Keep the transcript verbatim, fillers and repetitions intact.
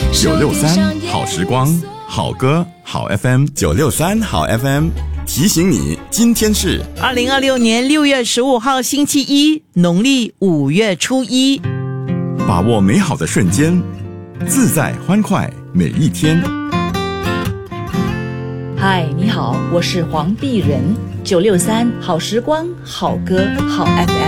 九六三好时光，好歌好 F M， 九六三好 F M 提醒你，今天是二零二六年六月十五号星期一，农历五月初一。 把握美好的瞬间，自在欢快每一天。 嗨，你好，我是黄碧人，九六三好时光，好歌好 F M。